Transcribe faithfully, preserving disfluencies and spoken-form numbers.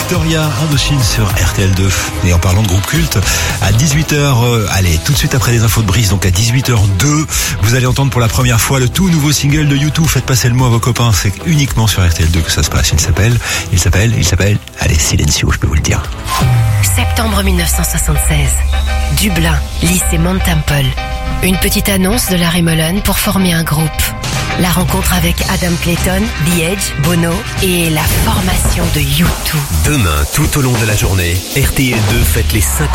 Victoria Indochine sur R T L deux. Et en parlant de groupe culte, à dix-huit heures, euh, allez, tout de suite après les infos de Brise, donc à dix-huit heures deux, vous allez entendre pour la première fois le tout nouveau single de U deux. Faites passer le mot à vos copains, c'est uniquement sur R T L deux que ça se passe. Il s'appelle, il s'appelle, il s'appelle, allez, Silencio, je peux vous le dire. Septembre mille neuf cent soixante-seize. Dublin, lycée Mount Temple. Une petite annonce de Larry Mullen pour former un groupe. La rencontre avec Adam Clayton, The Edge, Bono et la formation de U deux. Demain, tout au long de la journée, R T L deux fête les cinquante